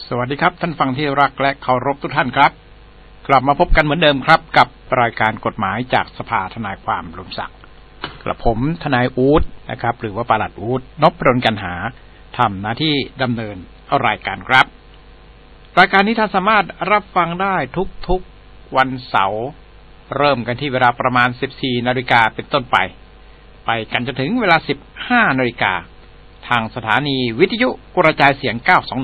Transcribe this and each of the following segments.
สวัสดีครับท่านฟังที่รักและเคารพทุกท่านครับกลับมาพบกันเหมือนเดิมครับกับรายการกฎหมายจากสภาทนายความรวมศักดิ์กระผมทนายอู๊ดนะครับหรือว่าปลัดอู๊ดนพดลกันหาทำหน้าที่ดำเนินรายการครับรายการนี้ท่านสามารถรับฟังได้ทุกวันเสาร์เริ่มกันที่เวลาประมาณ 14 นาฬิกาเป็นต้นไปกันจนถึงเวลา 15 นาฬิกาทางสถานีวิทยุกระจายเสียง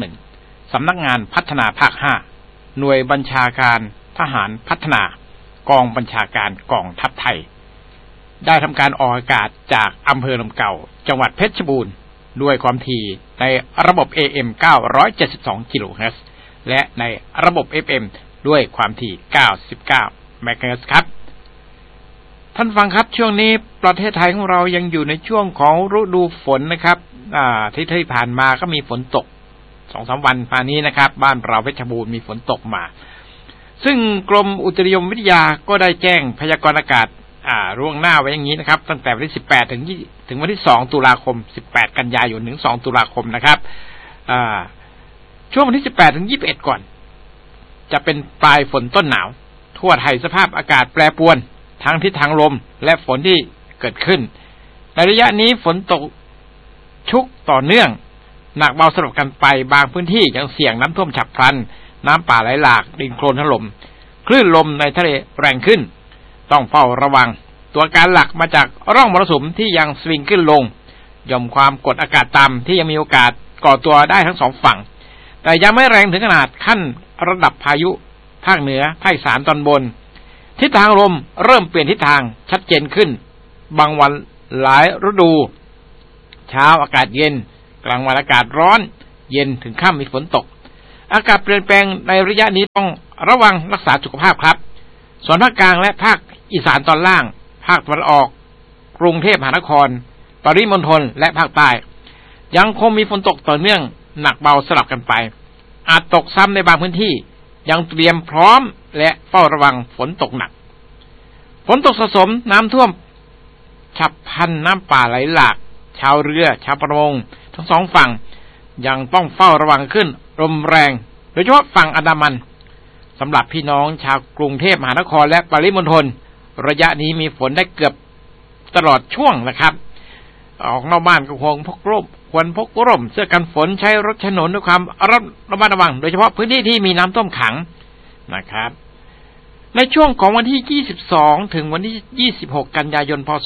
921 สำนักงานพัฒนาภาค 5 หน่วยบัญชาการทหารพัฒนากองบัญชาการกองทัพไทยได้ทำการออกอากาศจากอำเภอลมเก่าจังหวัดเพชรบูรณ์ด้วยความถี่ในระบบ AM 972 กิโลเฮิรตซ์และในระบบ FM ด้วยความถี่ 99 เมกะเฮิรตซ์ครับท่านฟังครับช่วงนี้ประเทศไทยของเรายังอยู่ในช่วงของฤดูฝนนะครับที่ผ่านมาก็มีฝนตก 2-3 วันมานี้นะครับบ้านเราเพชรบูรณ์มีฝนตกมาซึ่งกรมอุตุนิยมวิทยาก็ได้แจ้งพยากรณ์อากาศล่วงหน้าไว้อย่างนี้นะครับตั้งแต่วันที่18ถึงวันที่2ตุลาคม18กันยายนถึง2ตุลาคมนะครับช่วงวันที่18ถึง21ก่อนจะเป็นปลายฝนต้นหนาวทั่วไทยสภาพอากาศแปรปรวนทั้งทิศทางลมและฝนที่เกิดขึ้นในระยะนี้ฝนตกชุกต่อเนื่องหนักเบาสลับกันไปบางพื้นที่ยังเสี่ยงน้ำท่วมฉับพลันน้ำป่าไหลหลากดินโคลนถล่มคลื่นลมในทะเลแรงขึ้นต้องเฝ้าระวังตัวการหลักมาจากร่องมรสุมที่ยังสวิงขึ้นลงหย่อมความกดอากาศต่ำที่ยังมีโอกาสก่อตัวได้ทั้งสองฝั่งแต่ยังไม่แรงถึงขนาดขั้นระดับพายุภาคเหนือภาคอีสานตอนบนทิศทางลมเริ่มเปลี่ยนทิศทางชัดเจนขึ้นบางวันหลายฤดูเช้าอากาศเย็นกลางวันอากาศร้อนเย็นถึงค่ำมีฝนตกอากาศเปลี่ยนแปลงในระยะนี้ต้องระวังรักษาสุขภาพครับส่วนภาคกลางและภาคอีสานตอนล่างภาคตะวันออกกรุงเทพมหานครปริมณฑลและภาคใต้ยังคงมีฝนตกต่อเนื่องหนักเบาสลับกันไปอาจตกซ้ำในบางพื้นที่ยังเตรียมพร้อมและเฝ้าระวังฝนตกหนักฝนตกสะสมน้ำท่วมฉับพลันน้ำป่าไหลหลากชาวเรือชาวประมงทั้งสองฝั่งยังต้องเฝ้าระวังขึ้นลมแรงโดยเฉพาะฝั่งอันดามันสำหรับพี่น้องชาวกรุงเทพมหานครและปริมณฑลระยะนี้มีฝนได้เกือบตลอดช่วงนะครับออกนอกบ้านก็ควรพกร่มเสื้อกันฝนใช้รถใช้ถนนด้วยความระมัดระวังโดยเฉพาะพื้นที่ที่มีน้ำท่วมขังนะครับในช่วงของวันที่22ถึงวันที่26กันยายนพศ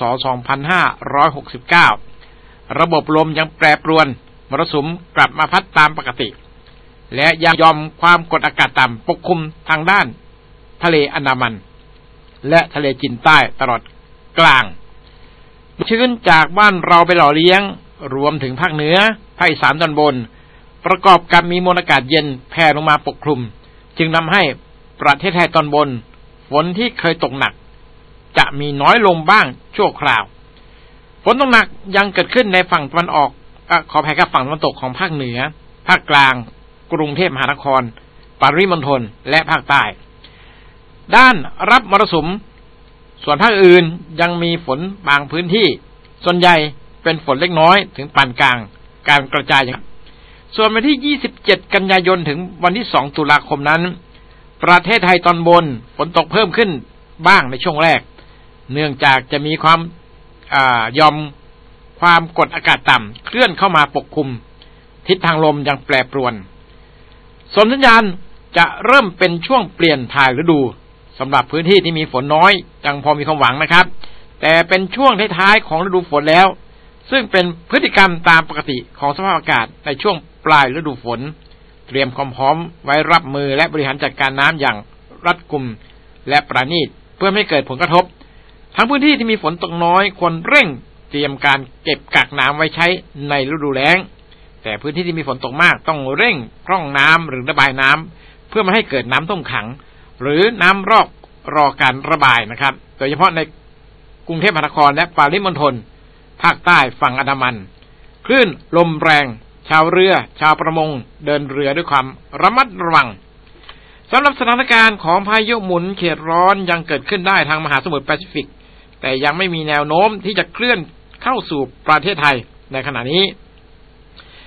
2569ระบบลมยังแปรปรวนมรสุมกลับมาพัดตามปกติและยังยอมความกดอากาศต่ำปกคลุมทางด้านทะเลอันดามันและทะเลจีนใต้ตลอดกลางชื้นจากบ้านเราไปหล่อเลี้ยงรวมถึงภาคเหนือภาคอีสานตอนบนประกอบกับมีมวลอากาศเย็นแผ่ลงมาปกคลุมจึงทำให้ประเทศไทยตอนบนฝนที่เคยตกหนักจะมีน้อยลงบ้างชั่วคราวฝนตกหนักยังเกิดขึ้นในฝั่งตะวันออกขออภัยครับฝั่งตะวันตกของภาคเหนือภาคกลางกรุงเทพมหานครปริมณฑลและภาคใต้ด้านรับมรสุมส่วนภาคอื่นยังมีฝนบางพื้นที่ส่วนใหญ่เป็นฝนเล็กน้อยถึงปานกลางการกระจายส่วนวันที่27กันยายนถึงวันที่2ตุลาคมนั้นประเทศไทยตอนบนฝนตกเพิ่มขึ้นบ้างในช่วงแรกเนื่องจากจะมีความยอมความกดอากาศต่ำเคลื่อนเข้ามาปกคลุมทิศทางลมยังแปรปรวนสัญญาณจะเริ่มเป็นช่วงเปลี่ยนถ่ายฤดูสำหรับพื้นที่ที่มีฝนน้อยยังพอมีความหวังนะครับแต่เป็นช่วงท้ายๆของฤดูฝนแล้วซึ่งเป็นพฤติกรรมตามปกติของสภาพอากาศในช่วงปลายฤดูฝนเตรียมความพร้อมไว้รับมือและบริหารจัดการน้ำอย่างรัดกุมและประณีตเพื่อไม่เกิดผลกระทบทั้งพื้นที่ที่มีฝนตกน้อยควรเร่งเตรียมการเก็บกักน้ำไว้ใช้ในฤดูแล้งแต่พื้นที่ที่มีฝนตกมากต้องเร่งพร่องน้ำหรือระบายน้ำเพื่อไม่ให้เกิดน้ำท่วมขังหรือน้ำรอการระบายนะครับโดยเฉพาะในกรุงเทพมหานครและปริมณฑลภาคใต้ฝั่งอันดามันคลื่นลมแรงชาวเรือชาวประมงเดินเรือด้วยความระมัดระวังสำหรับสถานการณ์ของพายุหมุนเขตร้อนยังเกิดขึ้นได้ทางมหาสมุทรแปซิฟิกแต่ยังไม่มีแนวโน้มที่จะเคลื่อนเข้าสู่ประเทศไทยในขณะนี้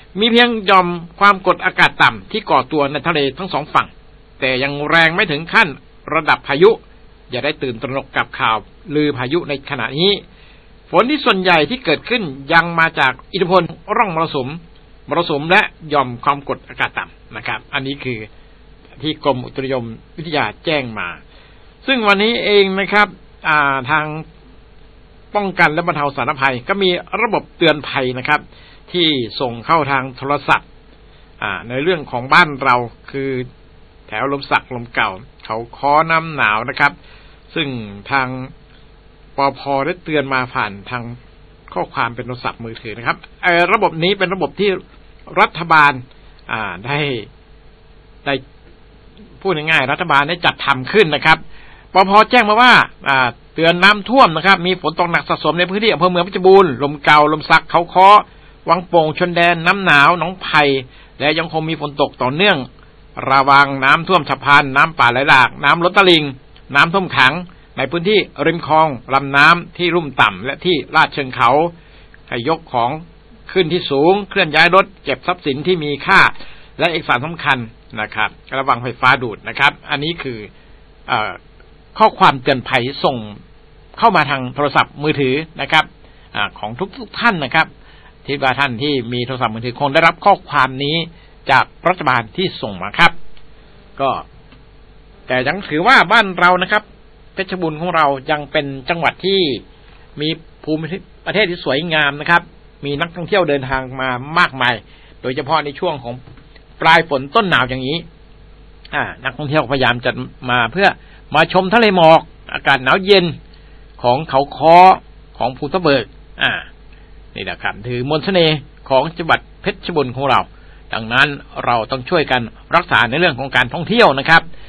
มีเพียงหย่อมความกดอากาศต่ำที่ก่อตัวในทะเลทั้งสองฝั่งแต่ยังแรงไม่ถึงขั้นระดับพายุอย่าได้ตื่นตระหนกกับข่าวลือพายุในขณะนี้ฝนที่ส่วนใหญ่ที่เกิดขึ้นยังมาจากอิทธิพลร่องมรสุมและหย่อมความกดอากาศต่ำนะครับอันนี้คือที่กรมอุตุนิยมวิทยาแจ้งมาซึ่งวันนี้เองนะครับทางป้องกันและบรรเทาสาธารณภัยก็มีระบบเตือนภัยนะครับที่ส่งเข้าทางโทรศัพท์ในเรื่องของบ้านเราคือแถวลมสักลมเก่าเขาค้อน้ำหนาวนะครับซึ่งทางปภ.ได้เตือนมาผ่านทางข้อความเป็นโทรศัพท์มือถือนะครับระบบนี้เป็นระบบที่รัฐบาลได้พูดง่ายๆรัฐบาลได้จัดทำขึ้นนะครับปภ.แจ้งมาว่าเตือนน้ำท่วมนะครับมีฝนตกหนักสะสมในพื้นที่อำเภอเมืองเพชรบูรณ์ลมเก่าลมสักเขาค้อวังโป่งชนแดนน้ำหนาวหนองไผ่และยังคงมีฝนตกต่อเนื่องระวังน้ำท่วมฉับพลันน้ำป่าไหลหลากน้ำล้นตลิ่งน้ำท่วมขังในพื้นที่ริมคลองลำน้ำที่ลุ่มต่ำและที่ลาดเชิงเขาให้ยกของขึ้นที่สูงเคลื่อนย้ายรถเก็บทรัพย์สินที่มีค่าและเอกสารสำคัญนะครับระวังไฟฟ้าดูดนะครับอันนี้คือข้อความเตือนภัยส่งเข้ามาทางโทรศัพท์มือถือนะครับของทุกท่านนะครับที่ว่าท่านที่มีโทรศัพท์มือถือคงได้รับข้อความนี้จากรัฐบาลที่ส่งมาครับก็แต่ยังถือว่าบ้านเรานะครับเพชรบูรณ์ของเรายังเป็นจังหวัดที่มีภูมิประเทศที่สวยงามนะครับมีนักท่องเที่ยวเดินทางมามากมายโดยเฉพาะในช่วงของปลายฝนต้นหนาวอย่างนี้นักท่องเที่ยวพยายามจะมาเพื่อมาชมทะเลหมอกอากาศหนาวเย็นของเขาค้อของภูทับเบิกนี่นะครับถือมนต์เสน่ห์ของจังหวัดเพชรบูรณ์ของเราดังนั้นเราต้องช่วยกันรักษาในเรื่องของการท่องเที่ยวนะครับ